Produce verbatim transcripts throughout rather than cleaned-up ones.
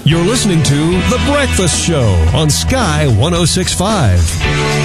You're listening to The Breakfast Show on Sky one oh six point five.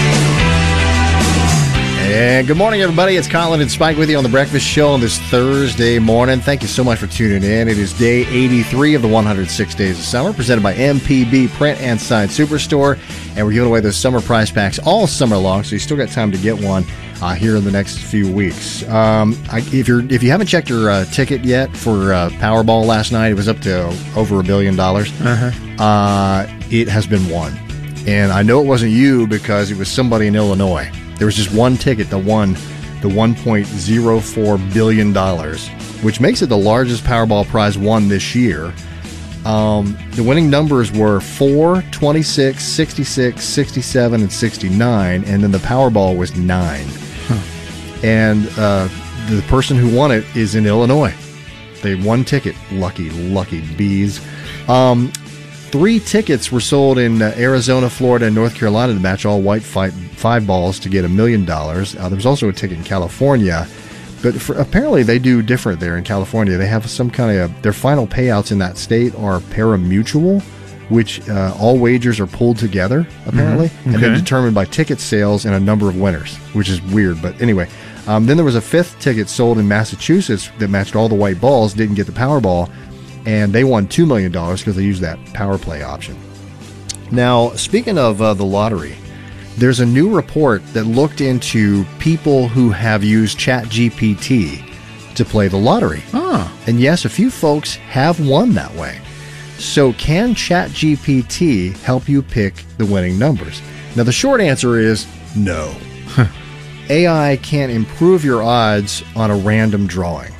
And good morning, everybody. It's Colin and Spike with you on The Breakfast Show on this Thursday morning. Thank you so much for tuning in. It is day eighty-three of the one hundred six Days of Summer, presented by M P B Print and Sign Superstore. And we're giving away those summer prize packs all summer long, so you still got time to get one uh, here in the next few weeks. Um, I, if you're if you haven't checked your uh, ticket yet for uh, Powerball last night, it was up to over a billion dollars. Uh-huh. Uh, it has been won. And I know it wasn't you because it was somebody in Illinois. There was just one ticket that won the one point oh four billion dollars, which makes it the largest Powerball prize won this year. Um, the winning numbers were four, twenty-six, sixty-six, sixty-seven, and sixty-nine, and then the Powerball was nine. Huh. And uh, the person who won it is in Illinois. They won ticket. Lucky, lucky bees. Um, Three tickets were sold in uh, Arizona, Florida, and North Carolina to match all white five, five balls to get a million dollars. Uh, there was also a ticket in California, but for, apparently they do different there in California. They have some kind of, their final payouts in that state are pari-mutuel, which uh, all wagers are pulled together, apparently, mm-hmm. okay. and then determined by ticket sales and a number of winners, which is weird. But anyway, um, then there was a fifth ticket sold in Massachusetts that matched all the white balls, didn't get the Powerball, and they won two million dollars because they used that power play option. Now, speaking of uh, the lottery, there's a new report that looked into people who have used ChatGPT to play the lottery. Oh. And yes, a few folks have won that way. So can ChatGPT help you pick the winning numbers? Now, the short answer is no. A I can't improve your odds on a random drawing.